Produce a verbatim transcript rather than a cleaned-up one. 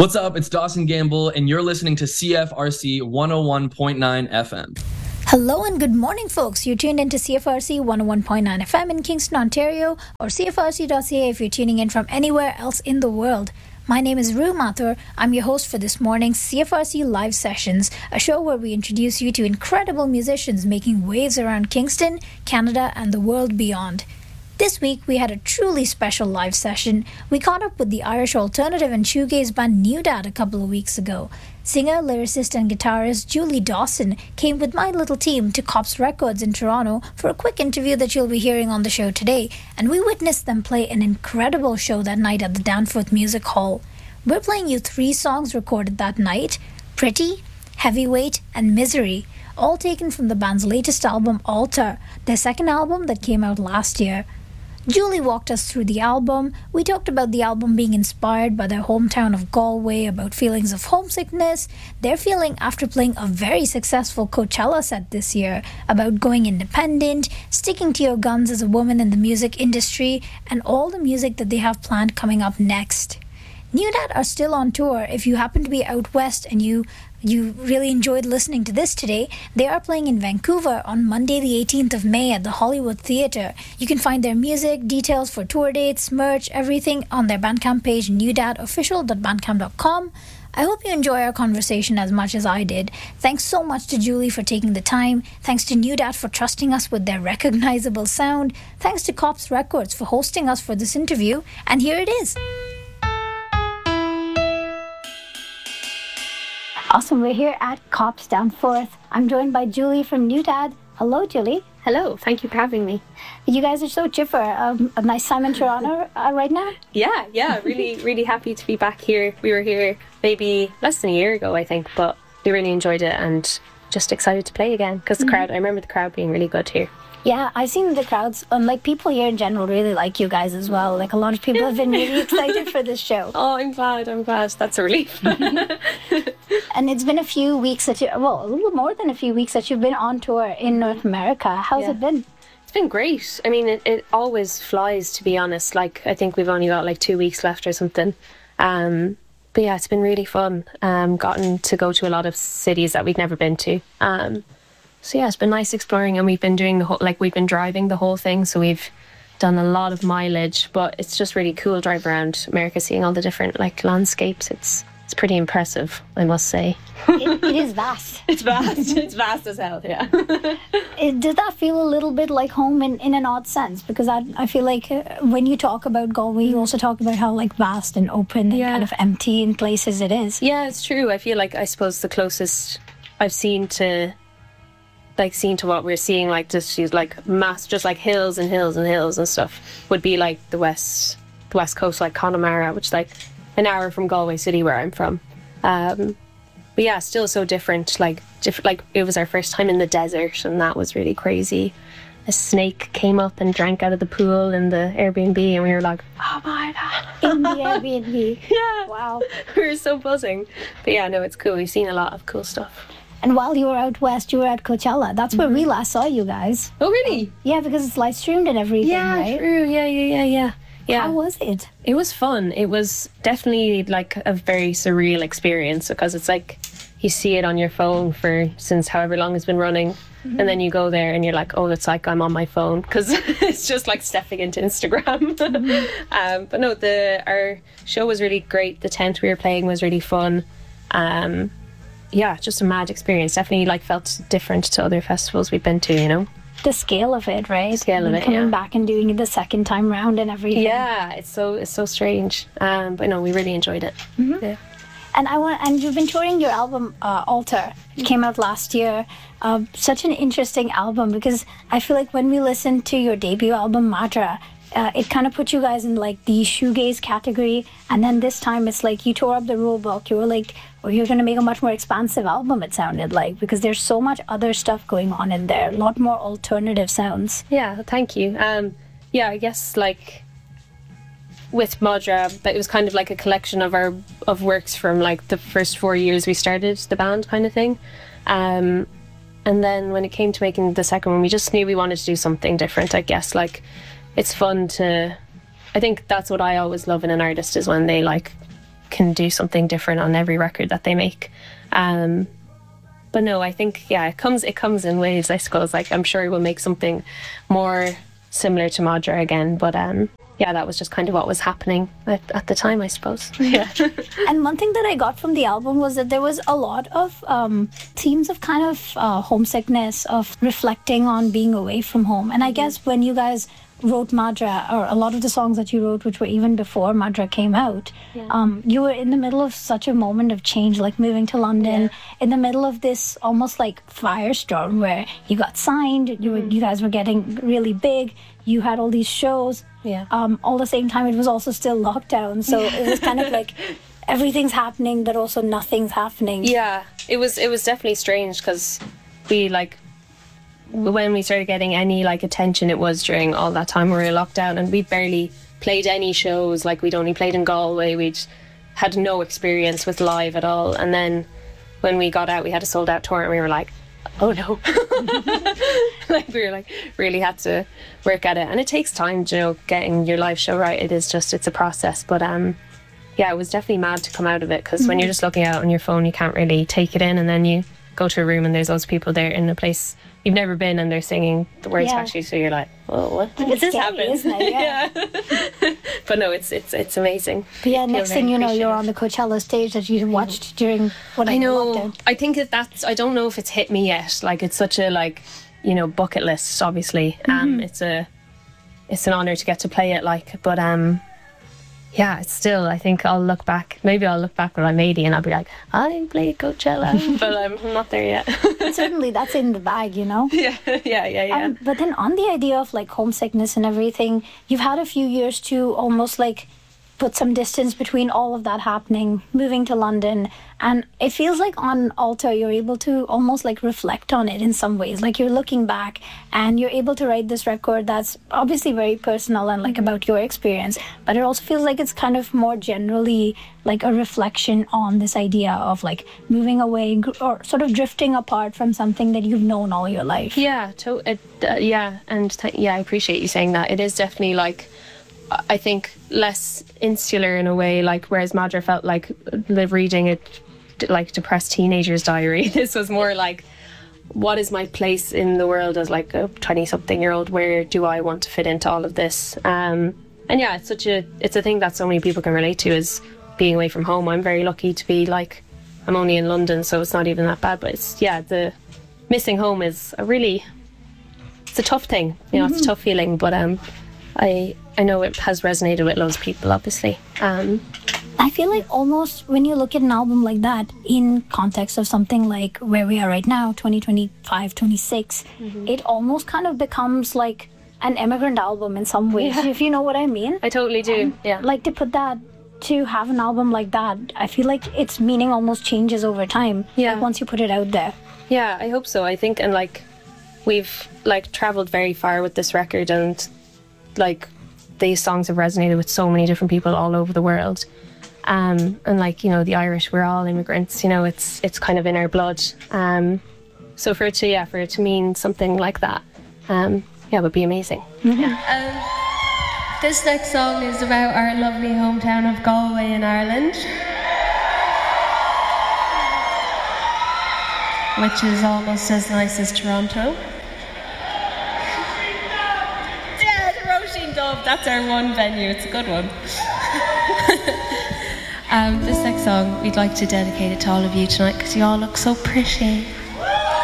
What's up? It's Dawson Gamble, and you're listening to C F R C one oh one point nine F M. Hello and good morning, folks. You're tuned into C F R C one oh one point nine F M in Kingston, Ontario, or C F R C dot C A if you're tuning in from anywhere else in the world. My name is Rue Mathur. I'm your host for this morning's C F R C Live Sessions, a show where we introduce you to incredible musicians making waves around Kingston, Canada, and the world beyond. This week, we had a truly special live session. We caught up with the Irish alternative and shoegaze band New Dad a couple of weeks ago. Singer, lyricist, and guitarist Julie Dawson came with my little team to Cops Records in Toronto for a quick interview that you'll be hearing on the show today, and we witnessed them play an incredible show that night at the Danforth Music Hall. We're playing you three songs recorded that night: Pretty, Heavyweight, and Misery, all taken from the band's latest album, Altar, their second album that came out last year. Julie walked us through the album. We talked about the album being inspired by their hometown of Galway, about feelings of homesickness, their feeling after playing a very successful Coachella set this year, about going independent, sticking to your guns as a woman in the music industry, and all the music that they have planned coming up next. New Dad are still on tour. If you happen to be out west and you you really enjoyed listening to this today, they are playing in Vancouver on Monday the eighteenth of May at the Hollywood Theatre. You can find their music, details for tour dates, merch, everything on their Bandcamp page, new dad official dot bandcamp dot com. I hope you enjoy our conversation as much as I did. Thanks so much to Julie for taking the time. Thanks to New Dad for trusting us with their recognizable sound. Thanks to Cops Records for hosting us for this interview. And here it is. Awesome, we're here at Cops Danforth. I'm joined by Julie from New Dad. Hello, Julie. Hello, thank you for having me. You guys are so chipper. Um, a nice time in Toronto uh, right now? Yeah, yeah, really, really happy to be back here. We were here maybe less than a year ago, I think, but we really enjoyed it and just excited to play again because the mm-hmm. crowd, I remember the crowd being really good here. Yeah, I've seen the crowds, um, like people here in general really like you guys as well. Like a lot of people have been really excited for this show. Oh, I'm glad, I'm glad. That's a relief. And it's been a few weeks that you, well, a little more than a few weeks that you've been on tour in North America. How's yeah. it been? It's been great. I mean, it, it always flies, to be honest. Like, I think we've only got like two weeks left or something. Um, but yeah, it's been really fun. Um, gotten to go to a lot of cities that we've never been to. Um, So yeah, it's been nice exploring, and we've been doing the whole, like we've been driving the whole thing. So we've done a lot of mileage, but it's just really cool drive around America, seeing all the different like landscapes. It's it's pretty impressive, I must say. It, it is vast. It's vast. It's vast as hell. Yeah. It, does that feel a little bit like home in, in an odd sense? Because I I feel like uh, when you talk about Galway, you also talk about how like vast and open and yeah. kind of empty in places it is. Yeah, it's true. I feel like I suppose the closest I've seen to. like seen to what we're seeing, like just like mass, just like hills and hills and hills and stuff, would be like the west, the west coast, like Connemara, which is like an hour from Galway City, where I'm from. Um, but yeah, still so different. Like different. Like it was our first time in the desert, and that was really crazy. A snake came up and drank out of the pool in the Airbnb, and we were like, "Oh my god!" In the Airbnb. Yeah. Wow. We were so buzzing. But yeah, no, it's cool. We've seen a lot of cool stuff. And while you were out west, you were at Coachella. That's where mm-hmm. we last saw you guys. Oh, really? Yeah, because it's live streamed and everything, yeah, right? Yeah, true. Yeah, yeah, yeah, yeah. Yeah. How was it? It was fun. It was definitely like a very surreal experience, because it's like you see it on your phone for since however long it's been running. Mm-hmm. And then you go there and you're like, oh, it's like I'm on my phone, because it's just like stepping into Instagram. Mm-hmm. um, but no, the our show was really great. The tent we were playing was really fun. Um, yeah, just a mad experience. Definitely like felt different to other festivals we've been to, you know. The scale of it, right? The scale of it, coming yeah. back and doing it the second time round and everything. Yeah, it's so it's so strange. Um, but no, we really enjoyed it. Mm-hmm. Yeah. And I want, and you've been touring your album uh, Altar. It came out last year. Uh, such an interesting album, because I feel like when we listened to your debut album Madra, uh, it kind of put you guys in like the shoegaze category, and then this time it's like you tore up the rule book. You were like, well, you're going to make a much more expansive album, it sounded like, because there's so much other stuff going on in there, a lot more alternative sounds. Yeah, thank you. Um, yeah, I guess like with Madra, but it was kind of like a collection of our of works from like the first four years we started the band, kind of thing. Um, and then when it came to making the second one, we just knew we wanted to do something different, I guess. Like, it's fun to, I think that's what I always love in an artist, is when they like can do something different on every record that they make. Um, but no, I think yeah, it comes it comes in waves. I suppose like I'm sure we'll make something more similar to Madra again, but um, yeah, that was just kind of what was happening at, at the time, I suppose. Yeah. And one thing that I got from the album was that there was a lot of um, themes of kind of uh, homesickness, of reflecting on being away from home. And I guess when you guys wrote Madra, or a lot of the songs that you wrote, which were even before Madra came out, yeah. um, you were in the middle of such a moment of change, like moving to London, yeah. in the middle of this almost like firestorm where you got signed, you were, you guys were getting really big, you had all these shows. Yeah. Um, all the same time, it was also still lockdown, so it was kind of like everything's happening, but also nothing's happening. Yeah, it was it was definitely strange because we like when we started getting any like attention, it was during all that time we were locked down, and we barely played any shows. Like we'd only played in Galway, we'd had no experience with live at all. And then when we got out, we had a sold out tour, and we were like, oh no. Like we were like really had to work at it, and it takes time, you know, getting your live show right. It is just it's a process, but um yeah, it was definitely mad to come out of it, because mm-hmm. when you're just looking out on your phone, you can't really take it in, and then you go to a room and there's those people there in a place you've never been, and they're singing the words yeah. back to you, so you're like, oh, what it's this scary, happened? Isn't it? Yeah. Yeah. But no, it's it's it's amazing. But yeah, next thing you know, you're on the Coachella stage that you watched during what I know. Lockdown. I think that that's I don't know if it's hit me yet. Like it's such a like you know bucket list. Obviously, um, mm-hmm. it's a it's an honor to get to play it. Like, but um. Yeah, it's still, I think I'll look back, maybe I'll look back when I'm eighty and I'll be like, I played Coachella, but I'm not there yet. Certainly that's in the bag, you know? Yeah, yeah, yeah, yeah. Um, but then on the idea of like homesickness and everything, you've had a few years to almost like put some distance between all of that happening, moving to London, and it feels like on Alter you're able to almost like reflect on it in some ways, like you're looking back and you're able to write this record that's obviously very personal and like mm-hmm. about your experience, but it also feels like it's kind of more generally like a reflection on this idea of like moving away or sort of drifting apart from something that you've known all your life. Yeah, to, it, uh, yeah, and th- yeah, I appreciate you saying that. It is definitely like I think less insular in a way, like whereas Madra felt like reading a like depressed teenager's diary. This was more like, what is my place in the world as like a twenty-something year old? Where do I want to fit into all of this? Um, and yeah, it's such a it's a thing that so many people can relate to, is being away from home. I'm very lucky to be like, I'm only in London, so it's not even that bad. But it's yeah, the missing home is a really it's a tough thing. You know, mm-hmm. it's a tough feeling, but um. I I know it has resonated with loads of people, obviously. Um, I feel like almost when you look at an album like that in context of something like where we are right now, twenty twenty-five, twenty-six, mm-hmm. it almost kind of becomes like an immigrant album in some ways, yeah. if you know what I mean. I totally do, and yeah. Like to put that, to have an album like that, I feel like its meaning almost changes over time, yeah. like once you put it out there. Yeah, I hope so. I think, and like, we've like travelled very far with this record, and like these songs have resonated with so many different people all over the world, um, and like you know the Irish, we're all immigrants, you know it's it's kind of in our blood, um, so for it to yeah for it to mean something like that, um, yeah, would be amazing. Mm-hmm. Yeah. Um, this next song is about our lovely hometown of Galway in Ireland, which is almost as nice as Toronto. That's our one venue, it's a good one. um, this next song, we'd like to dedicate it to all of you tonight, because you all look so pretty.